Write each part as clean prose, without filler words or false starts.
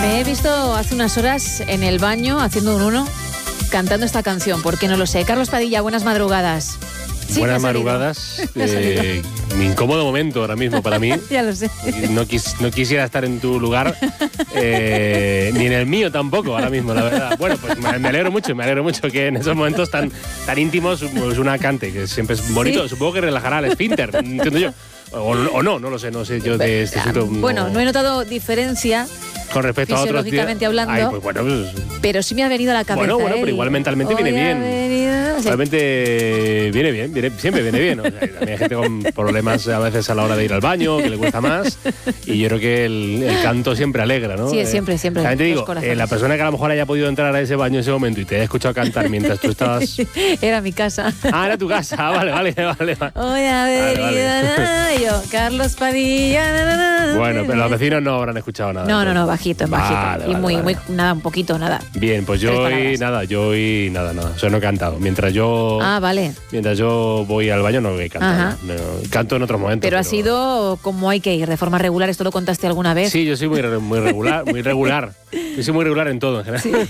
Me he visto hace unas horas en el baño haciendo un 1 cantando esta canción, porque no lo sé. Carlos Padilla, buenas madrugadas. Sí, buenas madrugadas. Mi incómodo momento ahora mismo para mí. Ya lo sé. No quisiera estar en tu lugar, ni en el mío tampoco ahora mismo, la verdad. Bueno, pues me alegro mucho que en esos momentos tan íntimos pues una cante, que siempre es bonito. ¿Sí? Supongo que relajará al esfínter, entiendo yo. O no lo sé, no sé yo de este asunto. Bueno, no he notado diferencia con respecto a otros días. Fisiológicamente hablando. Ay, pues bueno, pues, pero sí me ha venido a la cabeza. Bueno, pero igual mentalmente viene bien. Realmente siempre viene bien. O sea, también hay gente con problemas a veces a la hora de ir al baño, que le cuesta más. Y yo creo que el canto siempre alegra, ¿no? Sí, siempre. También te digo, la persona que a lo mejor haya podido entrar a ese baño en ese momento y te haya escuchado cantar mientras tú estabas... Era mi casa. Ah, era tu casa. Vale. Hoy ha venido yo, Carlos Padilla. Bueno, pero los vecinos no habrán escuchado nada. No, bajito. Vale, y muy, nada, un poquito, nada. Bien, pues yo hoy nada. O sea, no he cantado. Mientras yo voy al baño no voy a cantar. No, canto en otros momentos. Pero ha sido como hay que ir, de forma regular. ¿Esto lo contaste alguna vez? Sí, yo soy muy regular. Yo soy muy regular en todo, en general.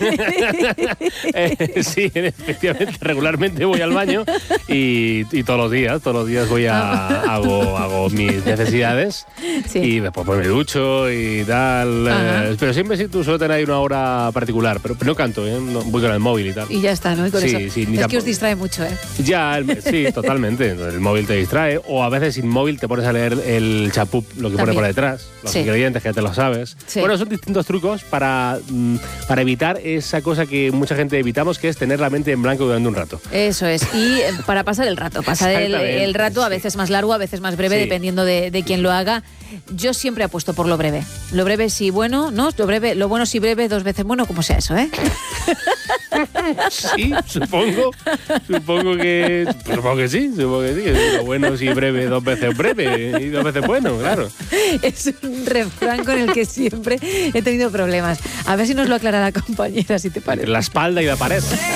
Sí, efectivamente, regularmente voy al baño y todos los días voy hago mis necesidades y después pues me ducho y tal. Pero siempre sí, tú suelo tener ahí una hora particular, pero no canto, no, voy con el móvil y tal. Y ya está, ¿no? Y con eso. Sí, es que os distrae mucho, ¿eh? Ya, sí, totalmente. El móvil te distrae, o a veces sin móvil te pones a leer el chapup, lo que pone por detrás, los ingredientes, que ya te lo sabes. Sí. Bueno, son distintos trucos para evitar esa cosa que mucha gente evitamos, que es tener la mente en blanco durante un rato. Eso es, y para pasar el rato. Pasar el rato, a veces más largo, a veces más breve, dependiendo de quién lo haga. Yo siempre apuesto por lo breve. Lo breve sí bueno, ¿no? Lo bueno sí breve, 2 veces bueno, como sea eso, ¿eh? Sí, supongo que sí. Lo bueno sí breve, 2 veces breve y 2 veces bueno, claro. Es un refrán con el que siempre he tenido problemas. A ver si nos lo aclara la compañera, si te parece. La espalda y la pared.